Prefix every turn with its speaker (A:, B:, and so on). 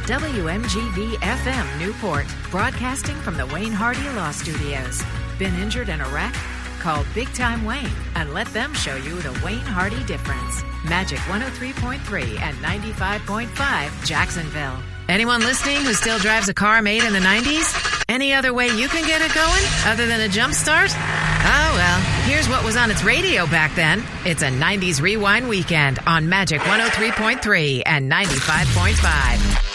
A: WMGV FM Newport, broadcasting from the Wayne Hardy Law Studios. Been injured in a wreck? Call Big Time Wayne and let them show you the Wayne Hardy difference. Magic 103.3 and 95.5 Jacksonville. Anyone listening who still drives a car made in the 90s? Any other way you can get it going other than a jump start? Oh, well, here's what was on its radio back then. It's a 90s Rewind weekend on Magic 103.3 and 95.5.